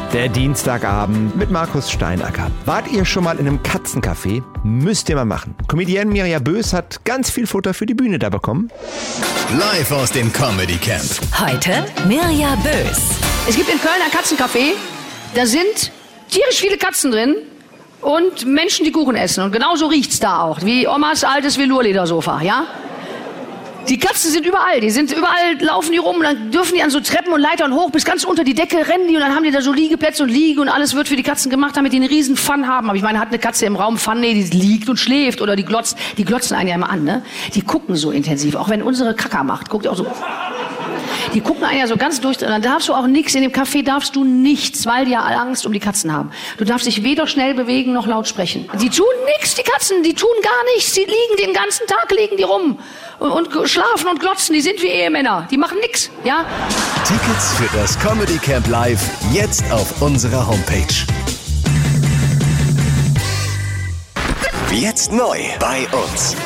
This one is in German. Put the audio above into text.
Der Dienstagabend mit Markus Steinacker. Wart ihr schon mal in einem Katzencafé? Müsst ihr mal machen. Comedienne Mirja Bös hat ganz viel Futter für die Bühne da bekommen. Live aus dem Comedy Camp. Heute Mirja Bös. Es gibt in Köln ein Katzencafé, da sind tierisch viele Katzen drin und Menschen, die Kuchen essen. Und genauso riecht's da auch, wie Omas altes Velourledersofa, ja? Die Katzen sind überall, laufen die rum und dann dürfen die an so Treppen und Leitern hoch, bis ganz unter die Decke rennen die und dann haben die da so Liegeplätze und Liege und alles wird für die Katzen gemacht, damit die einen riesen Fun haben. Aber ich meine, hat eine Katze im Raum Fun? Nee, die liegt und schläft oder die glotzen einen ja immer an, ne? Die gucken so intensiv, auch wenn unsere Kacker macht, guckt ihr auch so. Die gucken einen ja so ganz durch, dann darfst du auch nichts, in dem Café darfst du nichts, weil die ja Angst um die Katzen haben. Du darfst dich weder schnell bewegen noch laut sprechen. Die tun nichts, die Katzen, die tun gar nichts, die liegen den ganzen Tag, liegen die rum und schlafen und glotzen, die sind wie Ehemänner, die machen nichts, ja? Tickets für das Comedy Camp Live jetzt auf unserer Homepage. Jetzt neu bei uns.